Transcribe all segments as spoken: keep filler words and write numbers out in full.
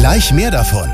Gleich mehr davon.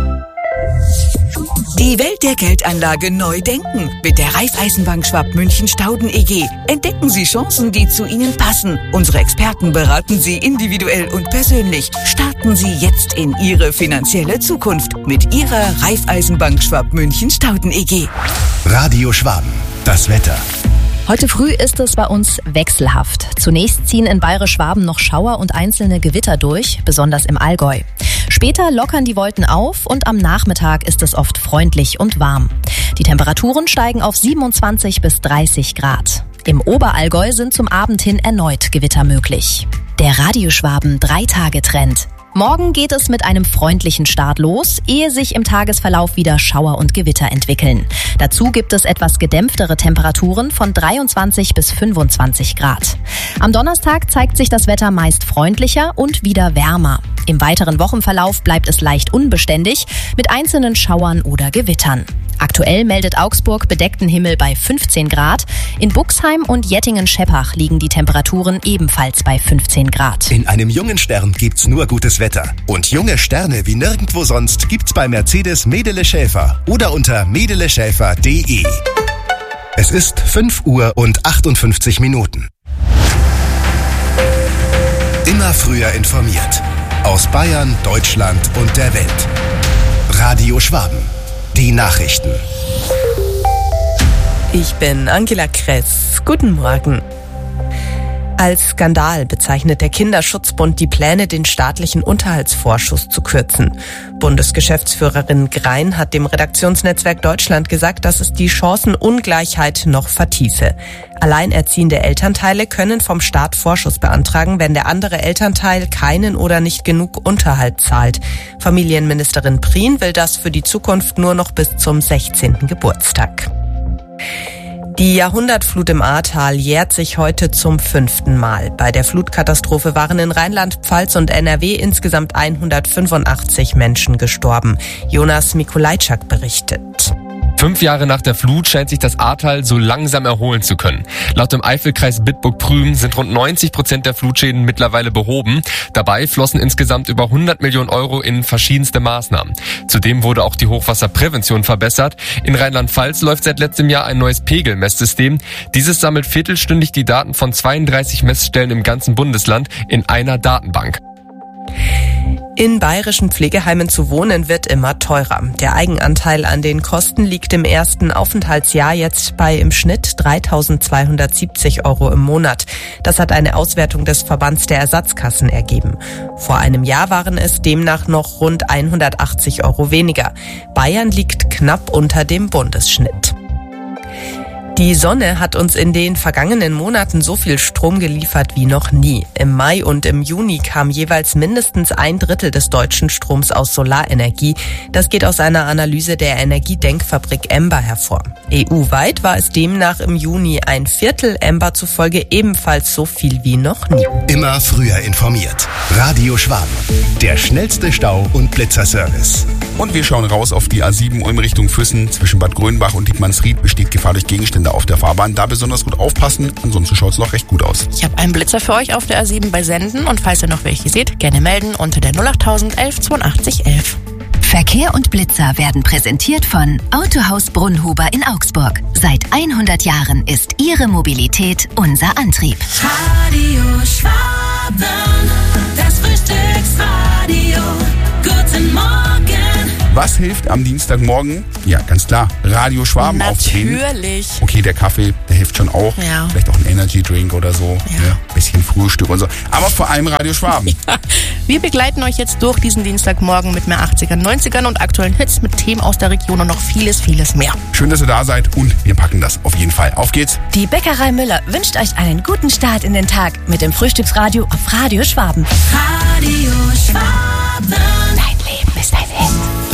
Die Welt der Geldanlage neu denken. Mit der Raiffeisenbank Schwab München Stauden E G entdecken Sie Chancen, die zu Ihnen passen. Unsere Experten beraten Sie individuell und persönlich. Starten Sie jetzt in Ihre finanzielle Zukunft mit Ihrer Raiffeisenbank Schwab München Stauden E G. Radio Schwaben, das Wetter. Heute früh ist es bei uns wechselhaft. Zunächst ziehen in Bayerisch-Schwaben noch Schauer und einzelne Gewitter durch, besonders im Allgäu. Später lockern die Wolken auf und am Nachmittag ist es oft freundlich und warm. Die Temperaturen steigen auf siebenundzwanzig bis dreißig Grad. Im Oberallgäu sind zum Abend hin erneut Gewitter möglich. Der Radio-Schwaben Drei-Tage-Trend. Morgen geht es mit einem freundlichen Start los, ehe sich im Tagesverlauf wieder Schauer und Gewitter entwickeln. Dazu gibt es etwas gedämpftere Temperaturen von dreiundzwanzig bis fünfundzwanzig Grad. Am Donnerstag zeigt sich das Wetter meist freundlicher und wieder wärmer. Im weiteren Wochenverlauf bleibt es leicht unbeständig mit einzelnen Schauern oder Gewittern. Aktuell meldet Augsburg bedeckten Himmel bei fünfzehn Grad. In Buxheim und Jettingen-Scheppach liegen die Temperaturen ebenfalls bei fünfzehn Grad. In einem jungen Stern gibt's nur gutes Wetter. Und junge Sterne wie nirgendwo sonst gibt's bei Mercedes Medele Schäfer oder unter medele schäfer punkt de. Es ist fünf Uhr und achtundfünfzig Minuten. Immer früher informiert. Aus Bayern, Deutschland und der Welt. Radio Schwaben. Die Nachrichten. Ich bin Angela Kress. Guten Morgen. Als Skandal bezeichnet der Kinderschutzbund die Pläne, den staatlichen Unterhaltsvorschuss zu kürzen. Bundesgeschäftsführerin Grein hat dem Redaktionsnetzwerk Deutschland gesagt, dass es die Chancenungleichheit noch vertiefe. Alleinerziehende Elternteile können vom Staat Vorschuss beantragen, wenn der andere Elternteil keinen oder nicht genug Unterhalt zahlt. Familienministerin Prien will das für die Zukunft nur noch bis zum sechzehnten Geburtstag. Die Jahrhundertflut im Ahrtal jährt sich heute zum fünften Mal. Bei der Flutkatastrophe waren in Rheinland-Pfalz und N R W insgesamt hundertfünfundachtzig Menschen gestorben. Jonas Mikulajczak berichtet. Fünf Jahre nach der Flut scheint sich das Ahrtal so langsam erholen zu können. Laut dem Eifelkreis Bitburg-Prüm sind rund neunzig Prozent der Flutschäden mittlerweile behoben. Dabei flossen insgesamt über hundert Millionen Euro in verschiedenste Maßnahmen. Zudem wurde auch die Hochwasserprävention verbessert. In Rheinland-Pfalz läuft seit letztem Jahr ein neues Pegelmesssystem. Dieses sammelt viertelstündig die Daten von zweiunddreißig Messstellen im ganzen Bundesland in einer Datenbank. In bayerischen Pflegeheimen zu wohnen wird immer teurer. Der Eigenanteil an den Kosten liegt im ersten Aufenthaltsjahr jetzt bei im Schnitt dreitausendzweihundertsiebzig Euro im Monat. Das hat eine Auswertung des Verbands der Ersatzkassen ergeben. Vor einem Jahr waren es demnach noch rund hundertachtzig Euro weniger. Bayern liegt knapp unter dem Bundesschnitt. Die Sonne hat uns in den vergangenen Monaten so viel Strom geliefert wie noch nie. Im Mai und im Juni kam jeweils mindestens ein Drittel des deutschen Stroms aus Solarenergie. Das geht aus einer Analyse der Energiedenkfabrik Emba hervor. E U-weit war es demnach im Juni ein Viertel, Emba zufolge ebenfalls so viel wie noch nie. Immer früher informiert. Radio Schwaben. Der schnellste Stau- und Blitzerservice. Und wir schauen raus auf die A sieben Ulm Richtung Füssen. Zwischen Bad Grönbach und Dietmannsried besteht Gefahr durch Gegenstände auf der Fahrbahn. Da besonders gut aufpassen, ansonsten schaut es noch recht gut aus. Ich habe einen Blitzer für euch auf der A sieben bei Senden und falls ihr noch welche seht, gerne melden unter der null achttausend elf zweiundachtzig elf. Verkehr und Blitzer werden präsentiert von Autohaus Brunnhuber in Augsburg. Seit hundert Jahren ist Ihre Mobilität unser Antrieb. Radio Schwaben, das Frühstücksradio. Guten Morgen. Was hilft am Dienstagmorgen? Ja, ganz klar, Radio Schwaben aufdrehen. Natürlich. Okay, der Kaffee, der hilft schon auch. Ja. Vielleicht auch ein Energy Drink oder so. Ja. Ja, bisschen Frühstück und so. Aber vor allem Radio Schwaben. Ja. Wir begleiten euch jetzt durch diesen Dienstagmorgen mit mehr achtzigern, neunzigern und aktuellen Hits mit Themen aus der Region und noch vieles, vieles mehr. Schön, dass ihr da seid und wir packen das auf jeden Fall. Auf geht's. Die Bäckerei Müller wünscht euch einen guten Start in den Tag mit dem Frühstücksradio auf Radio Schwaben. Radio Schwaben. Dein Leben ist ein Hit.